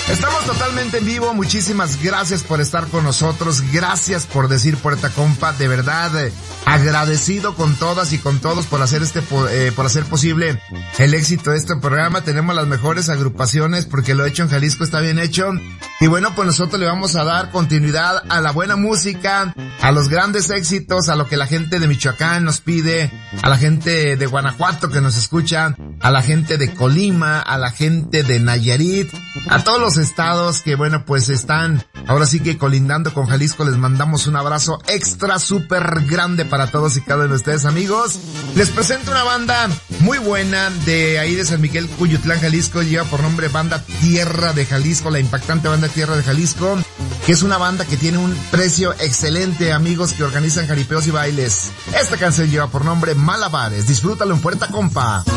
Estamos totalmente en vivo, muchísimas gracias por estar con nosotros, gracias por decir Puerta Compa, de verdad, agradecido con todas y con todos por hacer por hacer posible el éxito de este programa. Tenemos las mejores agrupaciones porque lo hecho en Jalisco está bien hecho. Y bueno, pues nosotros le vamos a dar continuidad a la buena música, a los grandes éxitos, a lo que la gente de Michoacán nos pide, a la gente de Guanajuato que nos escucha, a la gente de Colima, a la gente de Nayarit, a todos los estados que bueno pues están ahora sí que colindando con Jalisco. Les mandamos un abrazo extra súper grande para todos y cada uno de ustedes, amigos. Les presento una banda muy buena de ahí de San Miguel, Cuyutlán, Jalisco. Lleva por nombre Banda Tierra de Jalisco, la impactante Banda Tierra de Jalisco, que es una banda que tiene un precio excelente, amigos, que organizan jaripeos y bailes. Esta canción lleva por nombre Malabares. Disfrútalo en Puerta Compa.